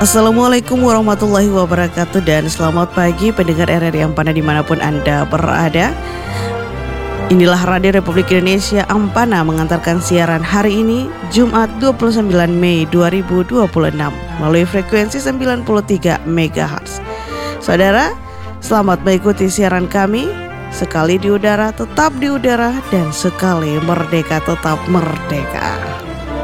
Assalamualaikum warahmatullahi wabarakatuh dan selamat pagi pendengar RRI Ampana dimanapun Anda berada. Inilah Radio Republik Indonesia Ampana mengantarkan siaran hari ini Jumat 29 Mei 2026 melalui frekuensi 93 MHz. Saudara, selamat mengikuti siaran kami. Sekali di udara tetap di udara dan sekali merdeka tetap merdeka.